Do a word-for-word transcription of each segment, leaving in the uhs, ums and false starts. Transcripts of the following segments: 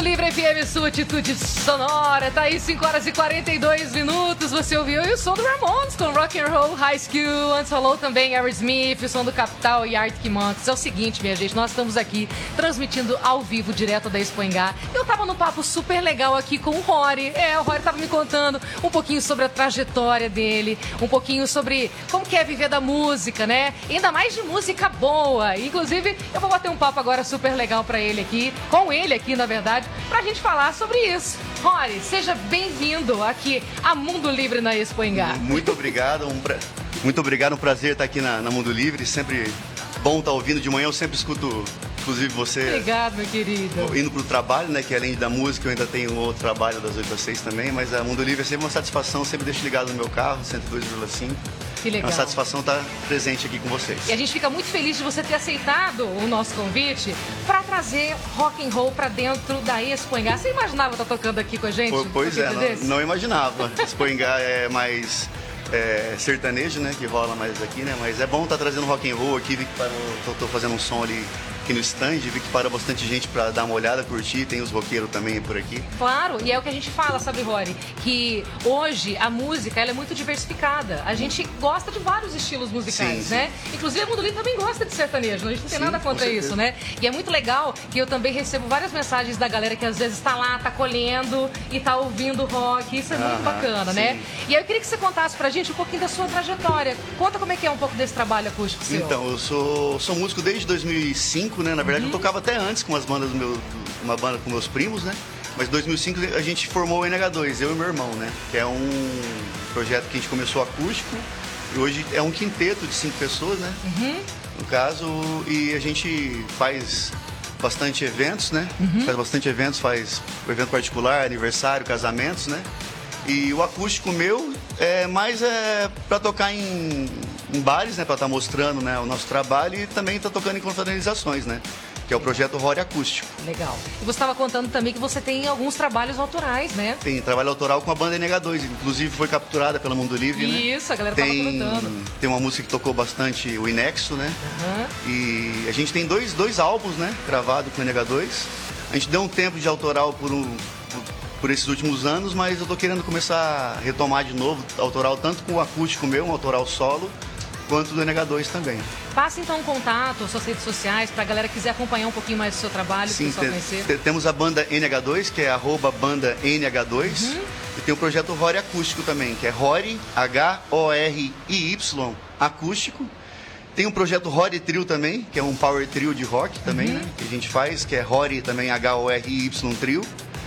Livre F M, sua atitude sonora. Tá aí, cinco horas e quarenta e dois minutos. Você ouviu e o som do Ramones com Rock and Roll High School. Antes falou também Aerosmith, o som do Capital e Arctic Monkeys. É o seguinte, minha gente, nós estamos aqui transmitindo ao vivo, direto da Expo Engá. Eu tava num papo super legal aqui com o Rory. É, o Rory tava me contando um pouquinho sobre a trajetória dele, um pouquinho sobre como que é viver da música, né? E ainda mais de música boa. Inclusive, eu vou bater um papo agora super legal pra ele aqui, com ele aqui, na verdade, pra gente falar sobre isso. Rory, seja bem-vindo aqui a Mundo Livre na Expo Engá. Muito obrigado, um pra... muito obrigado, um prazer estar aqui na, na Mundo Livre, sempre bom estar ouvindo de manhã, eu sempre escuto, inclusive você... Obrigado, meu querido. Indo pro trabalho, né, que além da música eu ainda tenho outro trabalho das oito às seis também, mas a Mundo Livre é sempre uma satisfação, sempre deixo ligado no meu carro, cento e dois vírgula cinco. Que legal. É uma satisfação estar presente aqui com vocês. E a gente fica muito feliz de você ter aceitado o nosso convite para trazer rock and roll para dentro da Expo Engá. Você imaginava estar tocando aqui com a gente? Pois, pois é, não, não imaginava. Expo Engá é mais é, sertanejo, né, que rola mais aqui, né? Mas é bom estar trazendo rock and roll aqui. Vi que parou, tô, tô fazendo um som ali aqui no stand, vi que parou bastante gente para dar uma olhada, curtir, tem os roqueiros também por aqui. Claro, e é o que a gente fala, sabe, Rory? Que hoje a música ela é muito diversificada. A gente gosta de vários estilos musicais, sim, né? Sim. Inclusive a Mundo Livre também gosta de sertanejo, a gente não tem sim, nada contra isso, né? E é muito legal que eu também recebo várias mensagens da galera que às vezes está lá, tá colhendo e tá ouvindo rock, isso é muito ah, bacana, sim. né? E aí eu queria que você contasse pra gente um pouquinho da sua trajetória. Conta como é que é um pouco desse trabalho acústico seu. Então, eu sou, sou músico desde dois mil e cinco, né? Na verdade, uhum. eu tocava até antes com as bandas do meu, uma banda com meus primos, né? Mas em dois mil e cinco a gente formou o N H dois, eu e meu irmão, né? Que é um projeto que a gente começou acústico e hoje é um quinteto de cinco pessoas, né? Uhum. No caso, e a gente faz bastante eventos, né? Uhum. Faz bastante eventos, faz evento particular, aniversário, casamentos, né? E o acústico meu é mais é, para tocar em, em bares, né? Para estar tá mostrando, né, o nosso trabalho e também tá tocando em confraternizações, né? Que é o projeto Rory Acústico. Legal. E você estava contando também que você tem alguns trabalhos autorais, né? Tem trabalho autoral com a banda N H dois, inclusive foi capturada pela Mundo Livre, Isso, né? Isso, a galera tem, tava contando. Tem uma música que tocou bastante, o Inexo, né? Uhum. E a gente tem dois, dois álbuns, né? Gravados com o N H dois. A gente deu um tempo de autoral por um... Por, por esses últimos anos, mas eu tô querendo começar a retomar de novo autoral, tanto com o acústico meu, um autoral solo, quanto do N H dois também. Passa então um contato, suas redes sociais, pra galera que quiser acompanhar um pouquinho mais do seu trabalho, sim, te, conhecer. Te, temos a banda N H dois, que é arroba banda N H dois, uhum. e tem o projeto Rory Acústico também, que é Rory, H O R I Y, acústico. Tem um projeto Rory Trio também, que é um power trio de rock também, uhum. né, que a gente faz, que é Rory também, H O R I Y Trio.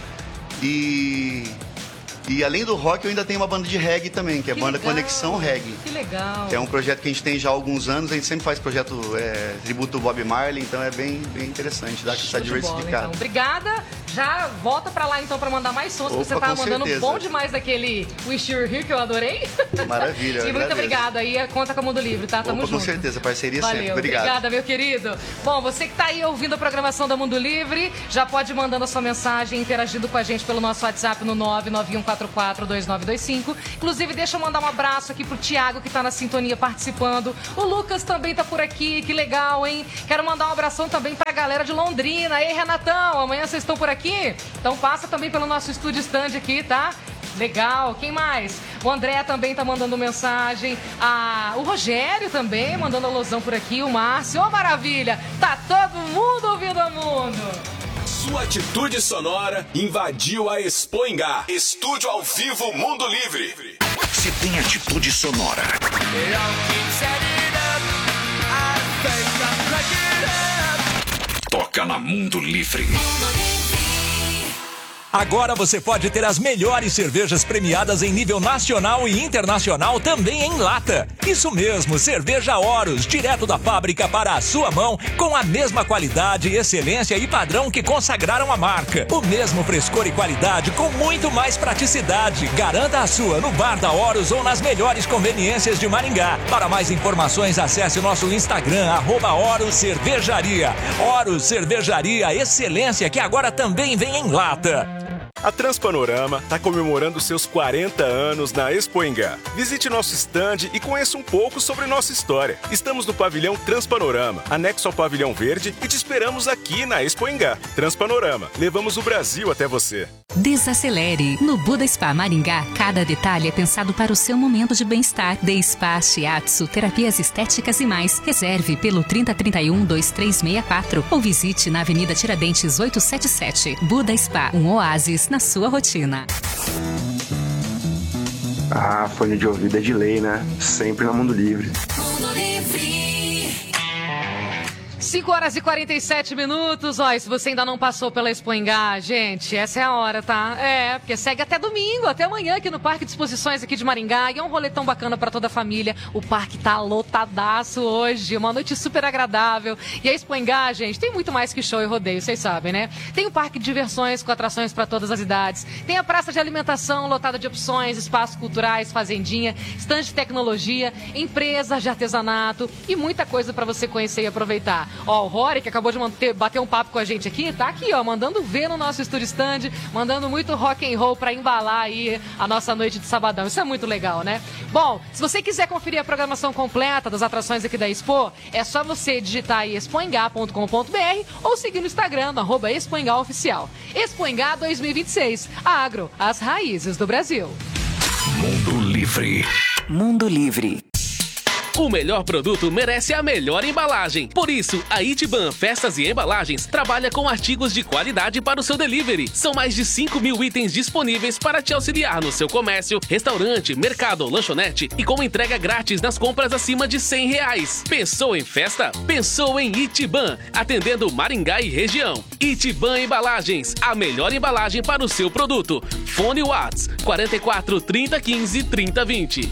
E, e além do rock, eu ainda tenho uma banda de reggae também, que é a banda legal. Conexão Reggae. Que legal. Que é um projeto que a gente tem já há alguns anos, a gente sempre faz projeto é, tributo Bob Marley, então é bem, bem interessante, dá essa diversificada. Então. Obrigada. Já volta pra lá então pra mandar mais sons, porque você tava mandando certeza. Bom demais daquele Wish You Were Here, que eu adorei. Maravilha. E muito obrigada aí, conta com o Mundo Livre, tá? Tamo Opa, junto. Com certeza, parceria Valeu. sempre. Obrigado. Obrigada, meu querido. Bom, você que tá aí ouvindo a programação da Mundo Livre, já pode ir mandando a sua mensagem, interagindo com a gente pelo nosso WhatsApp no nove nove um quatro quatro dois nove dois cinco. Inclusive, deixa eu mandar um abraço aqui pro Thiago, que tá na sintonia participando. O Lucas também tá por aqui, que legal, hein? Quero mandar um abração também pra galera de Londrina. Ei, Renatão, amanhã vocês estão por aqui? Então passa também pelo nosso estúdio stand aqui, tá? Legal, quem mais? O André também tá mandando mensagem. Ah, o Rogério também mandando alusão por aqui. O Márcio, ô maravilha! Tá todo mundo ouvindo o mundo! Sua atitude sonora invadiu a Expo Engá. Estúdio ao vivo Mundo Livre. Se tem atitude sonora. Toca na Mundo Livre. Agora você pode ter as melhores cervejas premiadas em nível nacional e internacional também em lata. Isso mesmo, cerveja Horus, direto da fábrica para a sua mão, com a mesma qualidade, excelência e padrão que consagraram a marca. O mesmo frescor e qualidade com muito mais praticidade. Garanta a sua no bar da Horus ou nas melhores conveniências de Maringá. Para mais informações, acesse o nosso Instagram, arroba Horus Cervejaria. Horus Cervejaria, excelência que agora também vem em lata. A Transpanorama está comemorando seus quarenta anos na Expoingá. Visite nosso stand e conheça um pouco sobre nossa história. Estamos no pavilhão Transpanorama, anexo ao pavilhão verde, e te esperamos aqui na Expoingá. Transpanorama, levamos o Brasil até você. Desacelere. No Buda Spa Maringá, cada detalhe é pensado para o seu momento de bem-estar. Day Spa, Shiatsu, terapias estéticas e mais. Reserve pelo trinta, trinta e um, vinte e três sessenta e quatro ou visite na Avenida Tiradentes oitocentos e setenta e sete. Buda Spa, um oásis na sua rotina. Ah, fone de ouvido é de lei, né? Sempre no Mundo Livre. Mundo Livre. cinco horas e quarenta e sete minutos. Ó, se você ainda não passou pela Expoingá, gente, essa é a hora, tá? É, porque segue até domingo, até amanhã aqui no Parque de Exposições aqui de Maringá. E é um rolê tão bacana pra toda a família. O parque tá lotadaço hoje, uma noite super agradável. E a Expoingá, gente, tem muito mais que show e rodeio, vocês sabem, né? Tem o parque de diversões com atrações pra todas as idades. Tem a praça de alimentação lotada de opções, espaços culturais, fazendinha, stand de tecnologia, empresas de artesanato e muita coisa pra você conhecer e aproveitar. Ó, o Rory, que acabou de manter, bater um papo com a gente aqui, tá aqui, ó, mandando ver no nosso estúdio stand, mandando muito rock and roll pra embalar aí a nossa noite de sabadão. Isso é muito legal, né? Bom, se você quiser conferir a programação completa das atrações aqui da Expo, é só você digitar aí expoingá ponto com ponto br ou seguir no Instagram, no arroba Expoingá Oficial. Expoingá dois mil e vinte e seis. Agro, as raízes do Brasil. Mundo Livre. Mundo Livre. O melhor produto merece a melhor embalagem. Por isso, a Itiban Festas e Embalagens trabalha com artigos de qualidade para o seu delivery. São mais de cinco mil itens disponíveis para te auxiliar no seu comércio, restaurante, mercado ou lanchonete e com entrega grátis nas compras acima de cem reais. Pensou em festa? Pensou em Itiban, atendendo Maringá e região. Itiban Embalagens, a melhor embalagem para o seu produto. Fone Whats quarenta e quatro, trinta, quinze, trinta, vinte.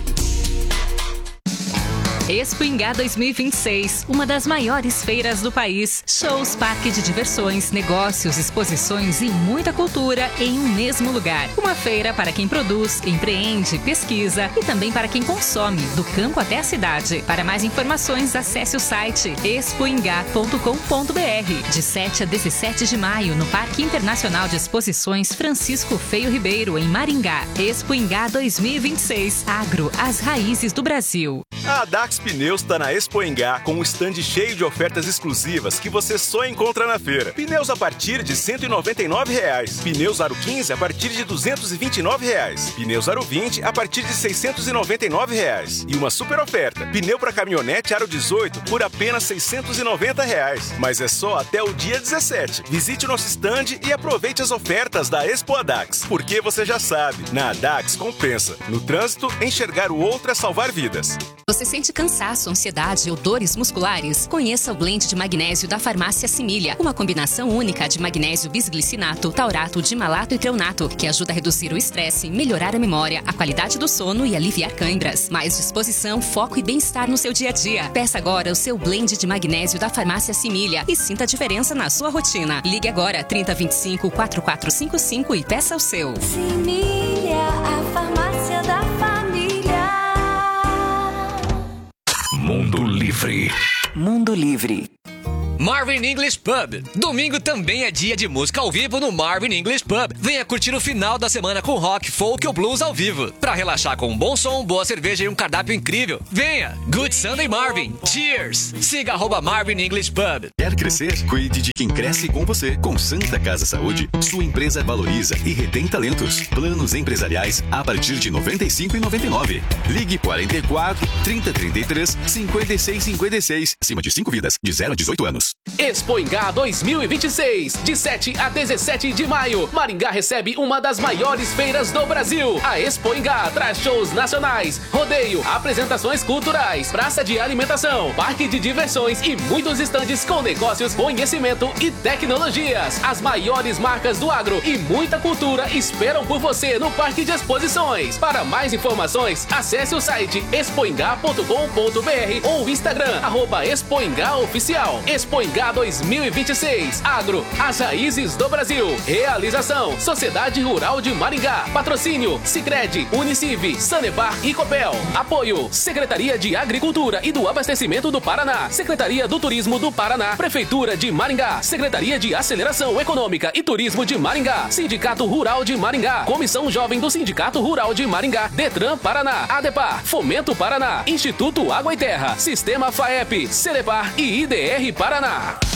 Expoingá dois mil e vinte e seis, uma das maiores feiras do país. Shows, parque de diversões, negócios, exposições e muita cultura em um mesmo lugar. Uma feira para quem produz, empreende, pesquisa e também para quem consome, do campo até a cidade. Para mais informações, acesse o site expoingá ponto com ponto br. De sete a dezessete de maio, no Parque Internacional de Exposições Francisco Feio Ribeiro, em Maringá. Expoingá dois mil e vinte e seis. Agro, as raízes do Brasil. A Dax Pneus está na Expoingá com um stand cheio de ofertas exclusivas que você só encontra na feira. Pneus a partir de cento e noventa e nove reais. Pneus Aro quinze a partir de duzentos e vinte e nove reais. Pneus Aro vinte a partir de seiscentos e noventa e nove reais. E uma super oferta. Pneu para caminhonete Aro dezoito por apenas seiscentos e noventa reais. Mas é só até o dia dezessete. Visite o nosso stand e aproveite as ofertas da Expo Adax. Porque você já sabe, na Adax compensa. No trânsito, enxergar o outro é salvar vidas. Você sente cansaço, ansiedade ou dores musculares? Conheça o blend de magnésio da Farmácia Similha. Uma combinação única de magnésio bisglicinato, taurato, dimalato e treonato, que ajuda a reduzir o estresse, melhorar a memória, a qualidade do sono e aliviar câimbras. Mais disposição, foco e bem-estar no seu dia a dia. Peça agora o seu blend de magnésio da Farmácia Similha e sinta a diferença na sua rotina. Ligue agora trinta, vinte e cinco, quarenta e quatro cinquenta e cinco e peça o seu. Similha, a farmácia da família. Mundo Livre. Mundo Livre. Marvin English Pub. Domingo também é dia de música ao vivo no Marvin English Pub. Venha curtir o final da semana com rock, folk ou blues ao vivo. Pra relaxar com um bom som, boa cerveja e um cardápio incrível. Venha! Good Sunday Marvin. Cheers! Siga arroba Marvin English Pub. Quer crescer? Cuide de quem cresce com você. Com Santa Casa Saúde, sua empresa valoriza e retém talentos. Planos empresariais a partir de noventa e cinco reais e noventa e nove centavos. Ligue quarenta e quatro, trinta, trinta e três, cinquenta e seis, cinquenta e seis. Acima de cinco vidas, de zero a dezoito anos. Expoingá dois mil e vinte e seis, de sete a dezessete de maio, Maringá recebe uma das maiores feiras do Brasil. A Expoingá traz shows nacionais, rodeio, apresentações culturais, praça de alimentação, parque de diversões e muitos estandes com negócios, conhecimento e tecnologias. As maiores marcas do agro e muita cultura esperam por você no Parque de Exposições. Para mais informações, acesse o site expoingá ponto com ponto br ou o Instagram, arroba Expoingá Oficial. Expo Expoingá dois mil e vinte e seis. Agro, as raízes do Brasil. Realização, Sociedade Rural de Maringá. Patrocínio, Sicredi, Uniciv, Sanepar e Copel. Apoio, Secretaria de Agricultura e do Abastecimento do Paraná. Secretaria do Turismo do Paraná. Prefeitura de Maringá. Secretaria de Aceleração Econômica e Turismo de Maringá. Sindicato Rural de Maringá. Comissão Jovem do Sindicato Rural de Maringá. Detran Paraná. ADEPAR. Fomento Paraná. Instituto Água e Terra. Sistema FAEP. Celepar e I D R Paraná.